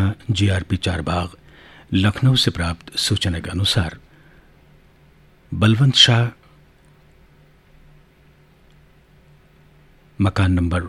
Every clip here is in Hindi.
थाना जीआरपी चारबाग लखनऊ से प्राप्त सूचना के अनुसार बलवंत शाह मकान नंबर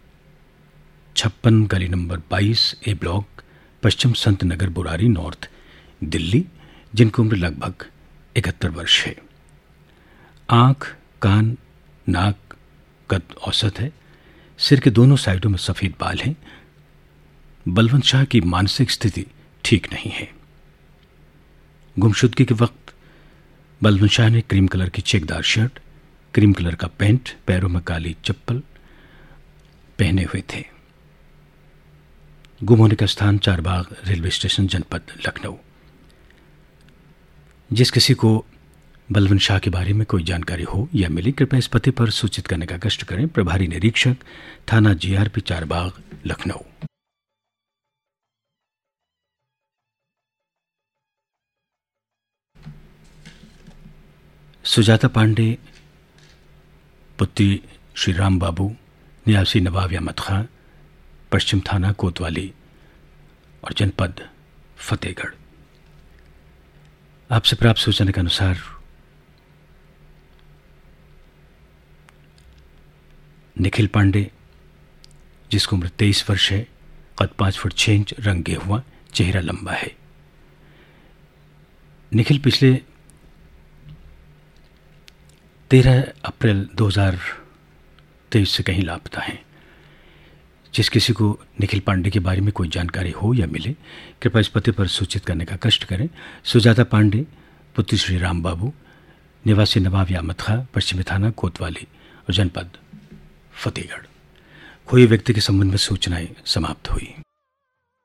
56 गली नंबर 22 ए ब्लॉक पश्चिम संत नगर बुरारी नॉर्थ दिल्ली, जिनकी उम्र लगभग 71 वर्ष है। आंख, कान, नाक, कद औसत है। सिर के दोनों साइडों में सफेद बाल हैं। बलवंत शाह की मानसिक स्थिति ठीक नहीं है। गुमशुदगी के वक्त बलवंत शाह ने क्रीम कलर की चेकदार शर्ट, क्रीम कलर का पैंट, पैरों में काली चप्पल पहने हुए थे। गुम होने का स्थान चारबाग रेलवे स्टेशन, जनपद लखनऊ। जिस किसी को बलवंत शाह के बारे में कोई जानकारी हो या मिले, कृपया इस पते पर सूचित करने का कष्ट करें। प्रभारी निरीक्षक, थाना जीआरपी चारबाग, लखनऊ। सुजाता पांडे पुत्री श्री राम बाबू, निवासी नवाब अहमद खां, पश्चिम थाना कोतवाली और जनपद फतेहगढ़। आपसे प्राप्त सूचना के अनुसार निखिल पांडे, जिसकी उम्र 23 वर्ष है, कद 5 फुट 6 इंच, रंग गेहुआ, चेहरा लंबा है। निखिल पिछले 13 अप्रैल 2023 से कहीं लापता है। जिस किसी को निखिल पांडे के बारे में कोई जानकारी हो या मिले, कृपया इस पते पर सूचित करने का कष्ट करें। सुजाता पांडे पुत्री श्री राम बाबू, निवासी नवाब अहमद खां, पश्चिमी थाना कोतवाली और जनपद फतेहगढ़। खोए व्यक्ति के संबंध में सूचनाएं समाप्त हुई।